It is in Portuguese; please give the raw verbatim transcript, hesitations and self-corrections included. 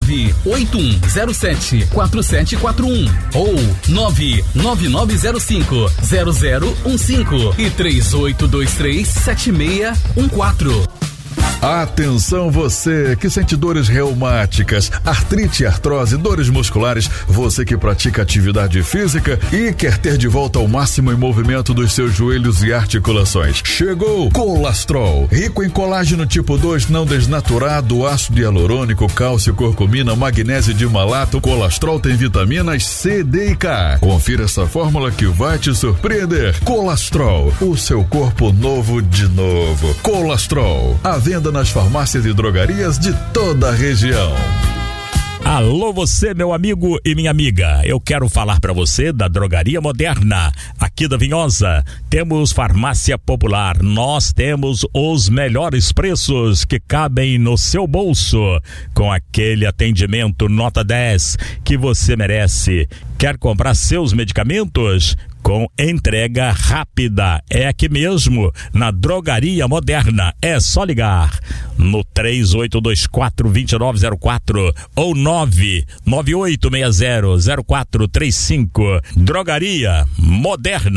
nove oito um zero sete quatro sete quatro um ou nove nove nove zero cinco zero zero um cinco e três oito dois três sete seis um quatro. Atenção você que sente dores reumáticas, artrite, artrose, dores musculares, você que pratica atividade física e quer ter de volta o máximo em movimento dos seus joelhos e articulações. Chegou Colastrol, rico em colágeno tipo dois não desnaturado, ácido hialurônico, cálcio, curcumina, magnésio de malato. Colastrol tem vitaminas C, D e K. Confira essa fórmula que vai te surpreender. Colastrol, o seu corpo novo de novo. Colastrol, a venda nas farmácias e drogarias de toda a região. Alô você, meu amigo e minha amiga, eu quero falar para você da Drogaria Moderna, aqui da Vinhosa. Temos farmácia popular, nós temos os melhores preços que cabem no seu bolso, com aquele atendimento nota dez que você merece. Quer comprar seus medicamentos? Com entrega rápida, é aqui mesmo, na Drogaria Moderna. É só ligar no três oito dois quatro, dois nove zero quatro ou nove nove oito seis zero zero quatro três cinco. Drogaria Moderna.